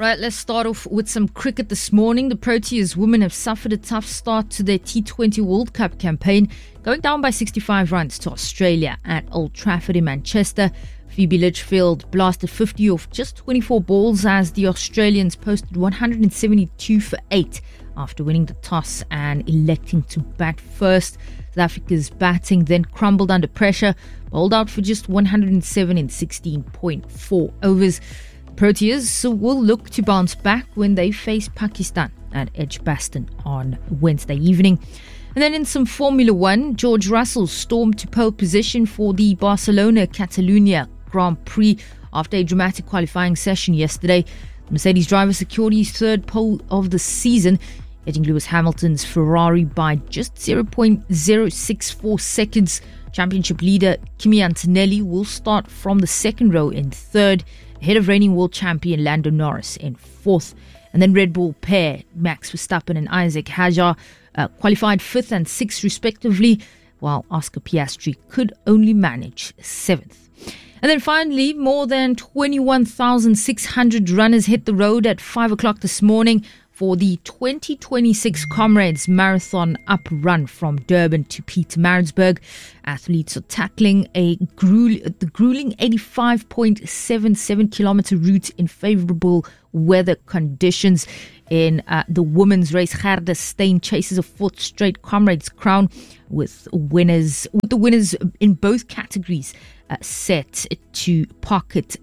Right, let's start off with some cricket this morning. The Proteas women have suffered a tough start to their T20 World Cup campaign, going down by 65 runs to Australia at Old Trafford in Manchester. Phoebe Litchfield blasted 50 off just 24 balls as the Australians posted 172 for 8 after winning the toss and electing to bat first. South Africa's batting then crumbled under pressure, bowled out for just 107 in 16.4 overs. Proteas will look to bounce back when they face Pakistan at Edgbaston on Wednesday evening. And then in some Formula One, George Russell stormed to pole position for the Barcelona-Catalunya Grand Prix after a dramatic qualifying session yesterday. The Mercedes driver secured his third pole of the season, edging Lewis Hamilton's Ferrari by just 0.064 seconds. Championship leader Kimi Antonelli will start from the second row in third, ahead of reigning world champion Lando Norris in fourth. And then Red Bull pair Max Verstappen and Isaac Hadjar qualified fifth and sixth respectively, while Oscar Piastri could only manage seventh. And then finally, more than 21,600 runners hit the road at 5 o'clock this morning for the 2026 Comrades Marathon Up Run from Durban to Pietermaritzburg. Athletes are tackling the grueling 85.77 kilometer route in favorable weather conditions. In the women's race, Gerda Steyn chases a fourth straight Comrades crown with the winners in both categories set to pocket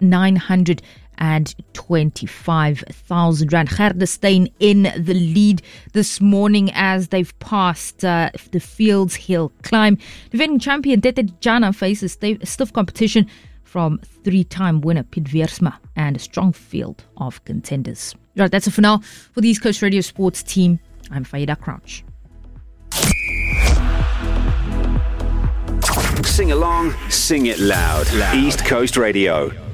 925,000 rand. Gerda Steyn in the lead this morning as they've passed the Fields Hill climb. Defending champion Tete Jana faces stiff competition from three-time winner Piet Wiersma and a strong field of contenders. Right, that's it for now. For the East Coast Radio Sports team, I'm Faida Crouch. Sing along, sing it loud. East Coast Radio.